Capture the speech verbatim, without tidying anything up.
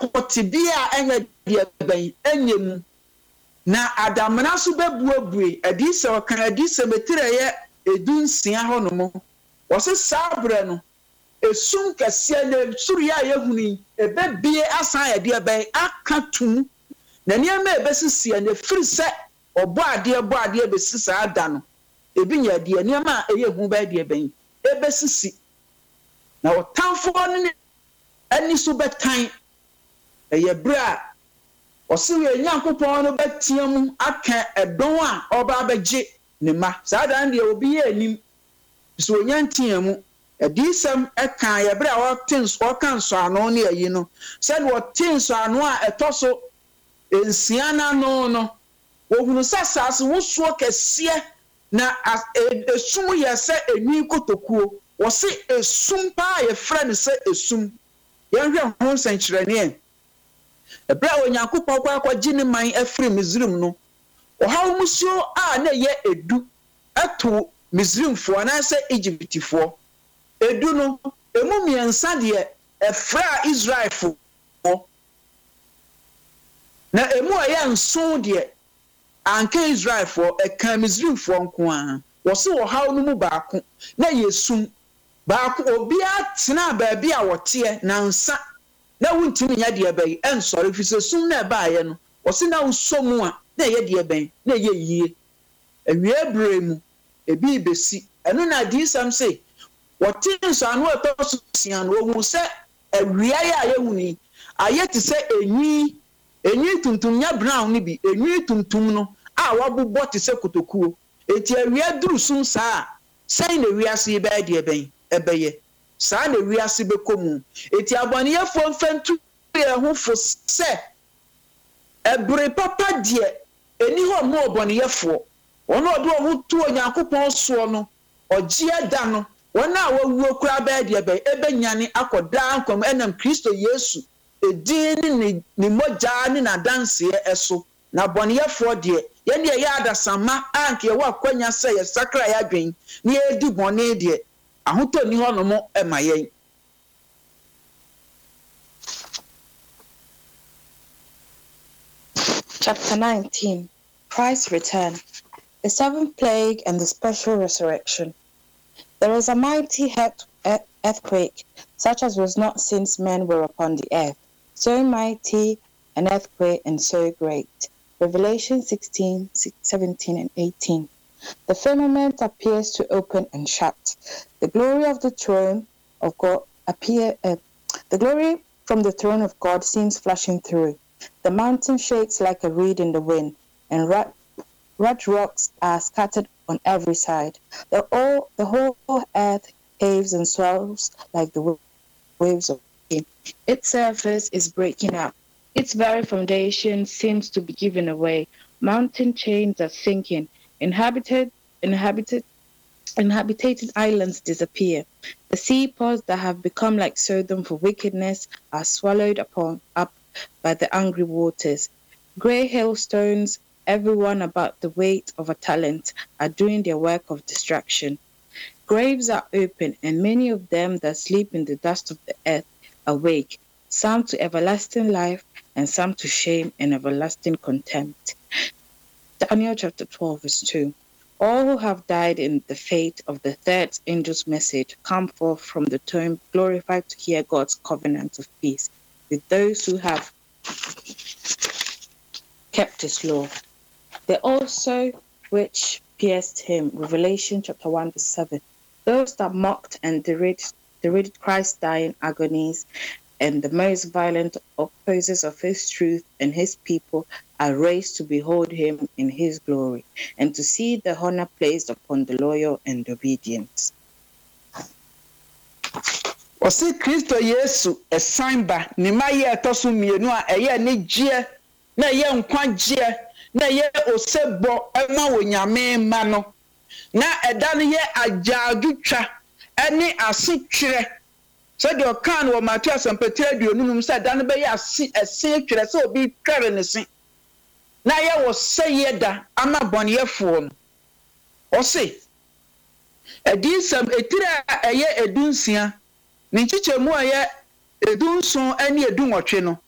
kotibia enye de ben enyem na adamna so bebuabue adise okan adise metireye edunsia honomo wo se sabre no esum kase na suru ya yehuni ebe bie asan ya de ben akatum na niam ebesisi na firi se obo ade obo ade besisi ada no ebi nya de niam a eyehu ba de ben ebesisi na otamfo no ani so betan eye bra osiwe nyankopon no betiam aka edon a oba abegye ne ma sada nde obi ye anim so nyantiamu edisem eka ye bra wo tinso wo kan so ano ne ayi no said wo tinso ano a etoso ensiana no no wo hunu sasase wo so kese na esum ye se enwi kotokuo wo se esum pa ye frɛ se esum ye hwɛ ho senkyerɛne ebra onyankopon kwa kwa gine man afiri Misrim no o hawo musio a na ye edu ato Misrimfo na se Egyptifo edu no emu miensa de efra Israelfo na emu aye nso de anka Israelfo eka Misrimfo nko a wo se wo hawo no mu baako na yesum baako obi atena ba bia wote na nsa na wuntimi nya de bai ensore fi sesum na ba aye no wo se na usomu a na ye de bai na ye yie awie bremu ebi besi eno na di sam say wotin so anu eto sian wo hu se awia ya ye huni aye ti se enyi enyi tuntum nya brown ni bi enyi tuntum no a wabobɔ ti se kotokuo eti awia duru sum saa sai na wiase ba de bai ebeye saa na wiase bekomu eti abone ye fo mfantu ye ho fo se ebre papa de eni ho mo obone ye fo ono ode ho tu onyankopon so no ogie da no wona awuo kura ba de ebe ebenyane akoda ankom enam Kristo Yesu edin ni ni moja ni na danse eso na bone ye fo de ye ne ye adasama anke ye wa kwanya se ye sakra ya dwen ni edi bone de ahoto ni ho no mo emayen. Chapter nineteen. Christ's return. The seventh plague and the special resurrection. There was a mighty earthquake, such as was not since men were upon the earth. So mighty an earthquake and so great. Revelation sixteen, seventeen and eighteen. The firmament appears to open and shut. The glory of the throne of God appear. Uh, the glory from the throne of God seems flashing through. The mountain shakes like a reed in the wind, and red, red rocks are scattered on every side. The, all, the whole earth caves and swells like the waves of the sea. Its surface is breaking up. Its very foundation seems to be given away. Mountain chains are sinking. Inhabited, inhabited, inhabited islands disappear. The seaports that have become like Sodom for wickedness are swallowed upon up by the angry waters. Grey hailstones, everyone about the weight of a talent, are doing their work of destruction. Graves are open, and many of them that sleep in the dust of the earth awake, some to everlasting life, and some to shame and everlasting contempt. Daniel chapter twelve, verse two. All who have died in the fate of the third angel's message come forth from the tomb, glorified to hear God's covenant of peace with those who have kept his law. They also which pierced him, Revelation chapter one, verse seven. Those that mocked and derided, derided Christ's dying agonies, and the most violent opposers of his truth and his people are raised to behold him in his glory, and to see the honor placed upon the loyal and obedient. Osi Kristo Yesu esanba ni maye etoso mienu a eye ne gie na ye nkwa gie na ye osebo ema wonyame ma no na eda ne ye ajaadutwa ene asitwere so de okan wo Matthew asampetre aduonum se eda ne be ye ase ese twere se obi twere ne se na ye wo seye da ama boneyefo no osi edisam etira eye edunsia ni chichemu aye edunson ani edunwotwe no